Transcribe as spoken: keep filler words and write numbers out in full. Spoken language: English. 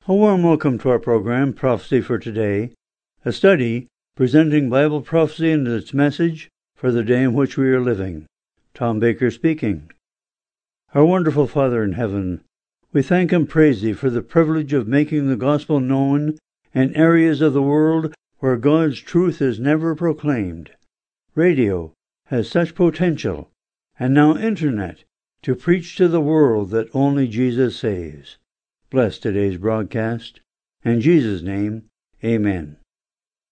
A warm welcome to our program, Prophecy for Today, a study presenting Bible prophecy and its message for the day in which we are living. Tom Baker speaking. Our wonderful Father in heaven, we thank and praise Thee for the privilege of making the gospel known in areas of the world where God's truth is never proclaimed. Radio has such potential, and now Internet, to preach to the world that only Jesus saves. Bless today's broadcast. In Jesus' name, amen.